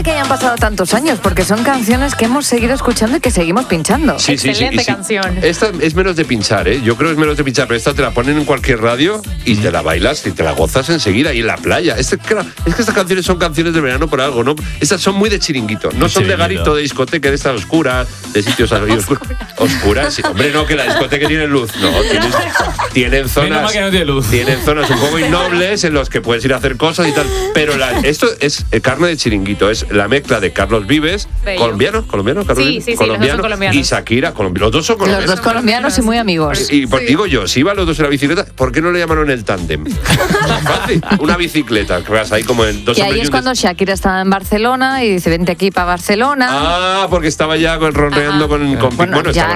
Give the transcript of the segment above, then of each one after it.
sorprende que hayan pasado tantos años, porque son canciones que hemos seguido escuchando y que seguimos pinchando. Sí, Excelente canción. Esta es menos de pinchar, ¿eh? Yo creo que es menos de pinchar, pero esta te la ponen en cualquier radio y te la bailas y te la gozas enseguida y en la playa. Es que estas canciones son canciones de verano por algo, ¿no? Estas son muy de chiringuito, no son de garito, de discoteca, de estas oscuras, de sitios oscuras. Sí. Hombre, no, que la discoteca tiene luz. No, tienen zonas. Que no tiene luz. Tienen zonas un poco innobles en los que puedes ir a hacer cosas y tal. Pero esto es carne de chiringuito, es la mezcla de Carlos Vives, colombiano, Carlos Vives, sí, colombianos. y Shakira, los dos son colombianos. Los dos colombianos y muy amigos. Y digo yo, si iban los dos en la bicicleta, ¿por qué no le llamaron el tándem? Fácil, una bicicleta, que vas ahí como en dos. Y ahí es cuando Shakira estaba en Barcelona y dice, vente aquí para Barcelona. Ah, porque estaba ya ronreando con bueno, ya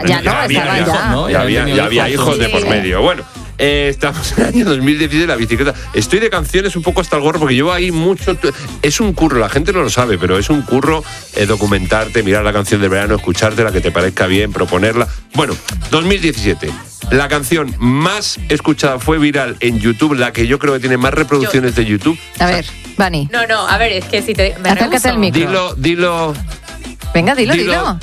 había hijos de por medio. Bueno, estamos en el año 2016, la bicicleta. Estoy de canciones un poco hasta el gorro porque llevo ahí mucho. Es un curro, la gente no lo sabe, pero es un curro documentarte, mirar la canción del verano, escuchártela, que te parezca bien, proponerla. Bueno, 2017. La canción más escuchada fue viral en YouTube, la que yo creo que tiene más reproducciones de YouTube. A ver, Vani. No, a ver, es que si te... Acércate al micro. Dilo. Venga, dilo.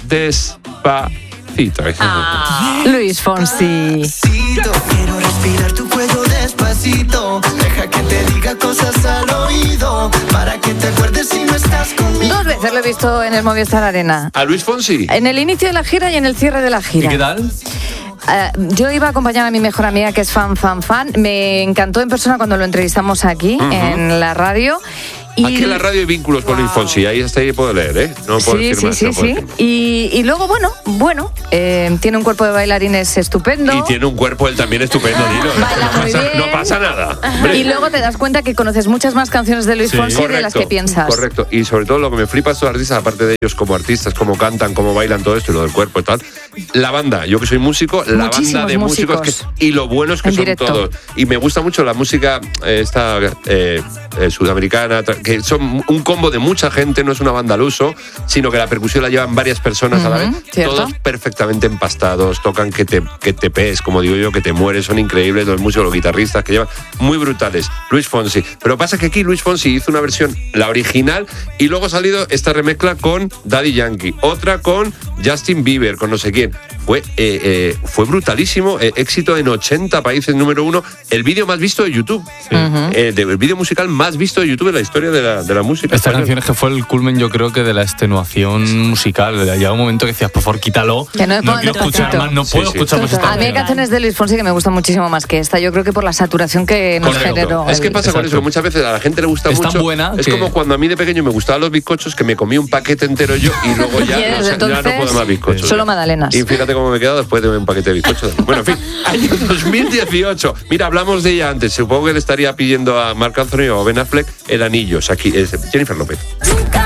Despacito. Luis Fonsi. Quiero respirar tu cuello despacito. Deja que te diga cosas al oído para que te acuerdes si no estás conmigo. 2 veces lo he visto en el Movistar Arena. ¿A Luis Fonsi? En el inicio de la gira y en el cierre de la gira. ¿Y qué tal? Yo iba a acompañar a mi mejor amiga que es fan. Me encantó en persona cuando lo entrevistamos aquí en la radio. Aquí en la radio hay vínculos con Luis Fonsi, ahí puedo leer, ¿eh? No puedo decir más. Sí. Y luego, bueno, tiene un cuerpo de bailarines estupendo. Y tiene un cuerpo él también estupendo, dilo. No pasa nada. Hombre. Y luego te das cuenta que conoces muchas más canciones de Luis Fonsi de las que piensas. Correcto, y sobre todo lo que me flipa a estos artistas, aparte de ellos como artistas, cómo cantan, cómo bailan, todo esto y lo del cuerpo y tal, la banda, yo que soy músico, la banda de músicos y lo buenos que son todos. Y me gusta mucho la música esta sudamericana, que son un combo de mucha gente, no es una banda al uso, sino que la percusión la llevan varias personas a la vez, ¿cierto? Todos perfectamente empastados, tocan que te pees, como digo yo, que te mueres, son increíbles los músicos, los guitarristas que llevan, muy brutales. Luis Fonsi, pero pasa que aquí Luis Fonsi hizo una versión, la original, y luego ha salido esta remezcla con Daddy Yankee, otra con Justin Bieber, con no sé quién. Fue brutalísimo, éxito en 80 países, número 1, el vídeo más visto de YouTube, el vídeo musical más visto de YouTube en la historia de la música. Esta canción es que fue el culmen, yo creo, que de la extenuación musical. Llega un momento que decías, por favor, quítalo. Que no quiero escuchar más, no puedo escuchar más esta. A mí hay canciones de Luis Fonsi que me gustan muchísimo más que esta. Yo creo que por la saturación que nos generó. Es que pasa con eso, que muchas veces a la gente le gusta mucho. Tan buena es como cuando a mí de pequeño me gustaban los bizcochos, que me comí un paquete entero yo y luego ya no puedo más bizcochos. Solo magdalenas. Y fíjate cómo me he quedado después de un paquete de bizcochos. Bueno, en fin, año 2018. Mira, hablamos de ella antes. Supongo que le estaría pidiendo a Marc Anthony o a Ben Affleck el anillo. Aquí es Jennifer López.